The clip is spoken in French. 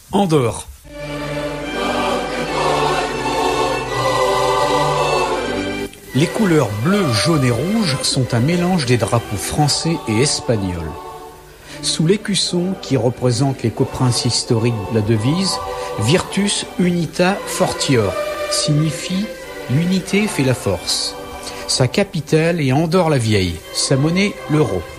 Andorre. Les couleurs bleu, jaune et rouge sont un mélange des drapeaux français et espagnols. Sous l'écusson qui représente les coprinces historiques, la devise Virtus Unita Fortior signifie l'unité fait la force. Sa capitale est Andorre la Vieille, sa monnaie l'euro.